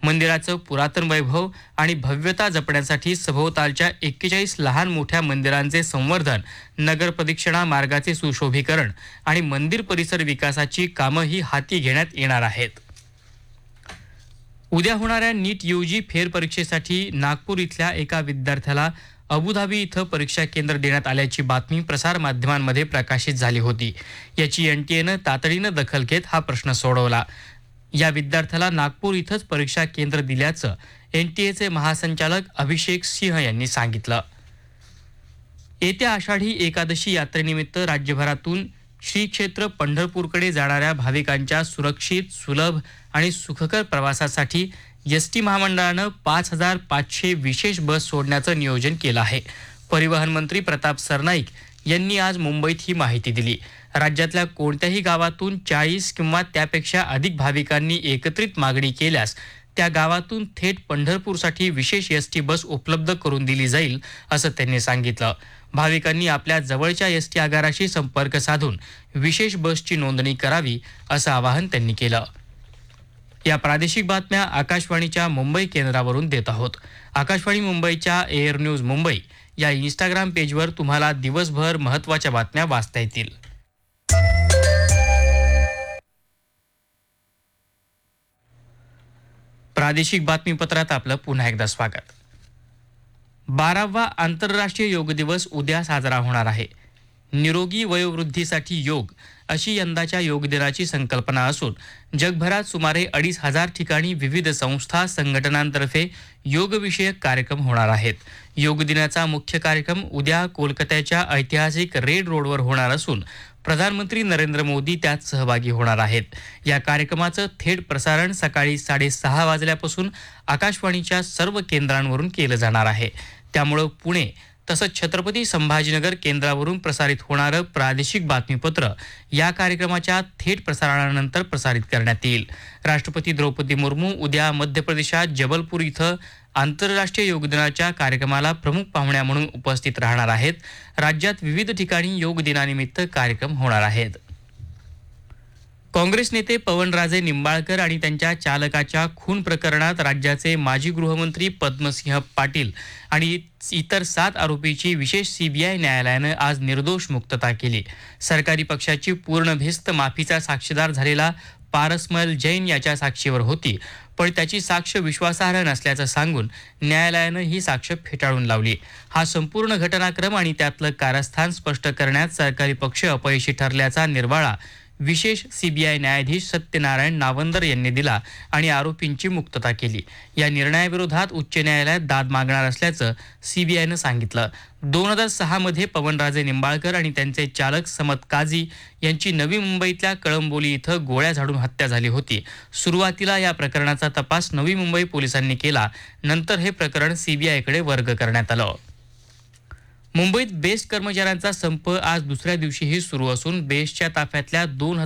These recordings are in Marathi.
मंदिराचं पुरातन वैभव आणि भव्यता जपण्यासाठी सभोवतालच्या 41 लहान मोठ्या मंदिरांचे संवर्धन, नगर प्रदक्षिणा मार्गाचे सुशोभीकरण आणि मंदिर परिसर विकासाची कामंही हाती घेण्यात येणार आहेत. उद्या होणाऱ्या नीट यूजी फेरपरीक्षेसाठी नागपूर इथल्या एका विद्यार्थ्याला अबुधाबी इथं परीक्षा केंद्र देण्यात आल्याची बातमी प्रसार माध्यमांमध्ये प्रकाशित झाली होती. याची एनटीएनं तातडीनं दखल घेत हा प्रश्न सोडवला. या विद्यार्थ्याला नागपूर इथंच परीक्षा केंद्र दिल्याचं एनटीएचे महासंचालक अभिषेक सिंह यांनी सांगितलं. येत्या आषाढी एकादशी यात्रेनिमित्त राज्यभरातून श्री क्षेत्र पंढरपूरकडे जाणाऱ्या भाविकांच्या सुरक्षित, सुलभ आणि सुखकर प्रवासासाठी एसटी महामंडळानं 5,500 विशेष बस सोडण्याचं नियोजन केलं आहे. परिवहन मंत्री प्रताप सरनाईक यांनी आज मुंबईत ही माहिती दिली. राज्यातल्या कोणत्याही गावातून 40 किंवा त्यापेक्षा अधिक भाविकांनी एकत्रित मागणी केल्यास त्या गावातून थेट पंढरपूरसाठी विशेष एसटी बस उपलब्ध करून दिली जाईल, असं त्यांनी सांगितलं. भाविकांनी आपल्या जवळच्या एसटी आगाराशी संपर्क साधून विशेष बसची नोंदणी करावी, असं आवाहन त्यांनी केलं. या प्रादेशिक बातम्या आकाशवाणीच्या मुंबई केंद्रावरून देत आहोत. आकाशवाणी मुंबईच्या एअर न्यूज मुंबई या इंस्टाग्राम पेजवर तुम्हाला दिवसभर महत्त्वाच्या बातम्या वाचता येतील. प्रादेशिक बातमीपत्रात आपलं पुन्हा एकदा स्वागत. 12वा आंतरराष्ट्रीय योग दिवस उद्या साजरा होणार आहे. निरोगी वयोवृद्धीसाठी योग अशी यंदाच्या योग दिनाची संकल्पना असून जगभरात सुमारे 2,500 ठिकाणी विविध संस्था, संघटनांतर्फे योगविषयक कार्यक्रम होणार आहेत. योग दिनाचा मुख्य कार्यक्रम उद्या कोलकात्याच्या ऐतिहासिक रेड रोडवर होणार असून प्रधानमंत्री नरेंद्र मोदी त्यात सहभागी होणार आहेत. या कार्यक्रमाचं थेट प्रसारण सकाळी 6:30 वाजल्यापासून आकाशवाणीच्या सर्व केंद्रांवरून केलं जाणार आहे. त्यामुळं पुणे तसंच छत्रपती संभाजीनगर केंद्रावरून प्रसारित होणारं प्रादेशिक बातमीपत्र या कार्यक्रमाच्या थेट प्रसारणानंतर प्रसारित करण्यात येईल. राष्ट्रपती द्रौपदी मुर्मू उद्या मध्य प्रदेशात जबलपूर इथं आंतरराष्ट्रीय योग दिनाच्या कार्यक्रमाला प्रमुख पाहुण्या म्हणून उपस्थित राहणार आहेत. राज्यात विविध ठिकाणी योग दिनानिमित्त कार्यक्रम होणार आहेत. काँग्रेस नेते पवनराजे निंबाळकर आणि त्यांच्या चालकाच्या खून प्रकरणात राज्याचे माजी गृहमंत्री पद्मसिंह पाटील आणि इतर 7 आरोपींची विशेष सीबीआय न्यायालयानं आज निर्दोष मुक्तता केली. सरकारी पक्षाची पूर्ण भिस्त माफीचा साक्षीदार झालेला पारसमल जैन याच्या साक्षीवर होती, पण त्याची साक्ष विश्वासार्ह नसल्याचं सांगून न्यायालयानं ही साक्ष फेटाळून लावली. हा संपूर्ण घटनाक्रम आणि त्यातलं कारस्थान स्पष्ट करण्यात सरकारी पक्ष अपयशी ठरल्याचा निर्वाळा विशेष सीबीआय न्यायाधीश सत्यनारायण नावंदर यांनी दिला आणि आरोपींची मुक्तता केली. या निर्णयाविरोधात उच्च न्यायालयात दाद मागणार असल्याचं सीबीआयनं सांगितलं. 2006 मध्ये पवनराजे निंबाळकर आणि त्यांचे चालक समत काझी यांची नवी मुंबईतल्या कळंबोली इथं गोळ्या झाडून हत्या झाली होती. सुरुवातीला या प्रकरणाचा तपास नवी मुंबई पोलिसांनी केला. नंतर हे प्रकरण सीबीआयकडे वर्ग करण्यात आलं. मुंबईत बेस्ट कर्मचाऱ्यांचा संप आज दुसऱ्या दिवशीही सुरू असून बेस्टच्या ताफ्यातल्या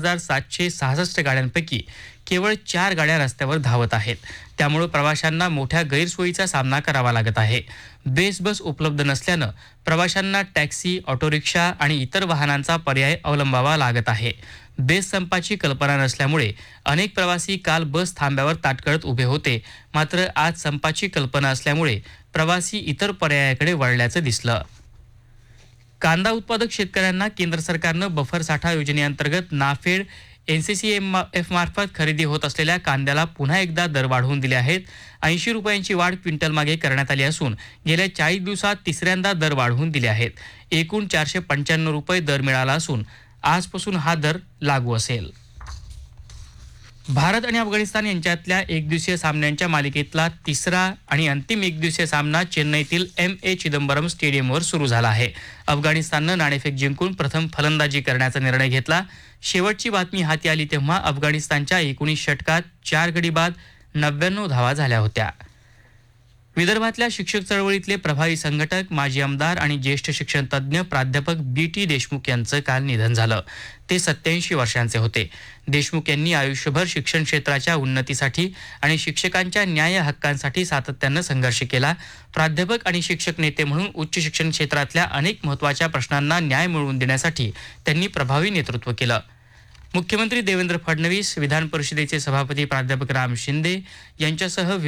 2,766 गाड्यांपैकी केवळ 4 गाड्या रस्त्यावर धावत आहेत. त्यामुळे प्रवाशांना मोठ्या गैरसोयीचा सामना करावा लागत आहे. बेस्ट बस उपलब्ध नसल्यानं प्रवाशांना टॅक्सी, ऑटो रिक्षा आणि इतर वाहनांचा पर्याय अवलंबावा लागत आहे. बेस्ट संपाची कल्पना नसल्यामुळे अनेक प्रवासी काल बस थांब्यावर ताटकळत उभे होते. मात्र आज संपाची कल्पना असल्यामुळे प्रवासी इतर पर्यायाकडे वळल्याचं दिसलं. कांदा उत्पादक शेतकऱ्यांना केंद्र सरकारनं बफर साठा योजनेअंतर्गत नाफेड NCCF मार्फत खरेदी होत असलेल्या कांद्याला पुन्हा एकदा दर वाढवून दिले आहेत. 80 रुपयांची वाढ क्विंटल मागे करण्यात आली असून गेल्या 40 दिवसात तिसऱ्यांदा दर वाढवून दिले आहेत. एकूण 495 रुपये दर मिळाला असून आजपासून हा दर लागू असेल. भारत आणि अफगाणिस्तान यांच्यातल्या एकदिवसीय सामन्यांच्या मालिकेतला तिसरा आणि अंतिम एकदिवसीय सामना चेन्नईतील M.A. चिदंबरम स्टेडियमवर सुरू झाला आहे. अफगाणिस्ताननं नाणेफेक जिंकून प्रथम फलंदाजी करण्याचा निर्णय घेतला. शेवटची बातमी हाती आली तेव्हा अफगाणिस्तानच्या 19 षटकात 4 गडी बाद 99 धावा झाल्या होत्या. विदर्भातल्या शिक्षक चळवळीतले प्रभावी संघटक, माजी आमदार आणि ज्येष्ठ शिक्षण तज्ज्ञ प्राध्यापक B.T. देशमुख यांचं काल निधन झालं. ते 87 वर्षांचे होते. देशमुख यांनी आयुष्यभर शिक्षण क्षेत्राच्या उन्नतीसाठी आणि शिक्षकांच्या न्याय हक्कांसाठी सातत्यानं संघर्ष केला. प्राध्यापक आणि शिक्षक नेते म्हणून उच्च शिक्षण क्षेत्रातल्या अनेक महत्त्वाच्या प्रश्नांना न्याय मिळवून देण्यासाठी त्यांनी प्रभावी नेतृत्व केलं. मुख्यमंत्री देवेंद्र फडणवीस, विधान परिषदेचे सभापती प्राध्यापक राम शिंदे यांच्यासह